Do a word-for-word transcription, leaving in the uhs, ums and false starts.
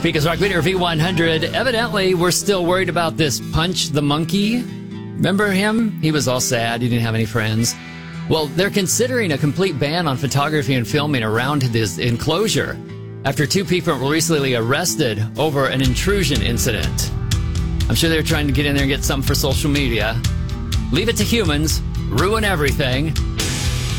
Because Rock Leader V one hundred, evidently we're still worried about this Punch the Monkey. Remember him? He was all sad. He didn't have any friends. Well, they're considering a complete ban on photography and filming around this enclosure after two people were recently arrested over an intrusion incident. I'm sure they're trying to get in there and get something for social media. Leave it to humans. Ruin everything.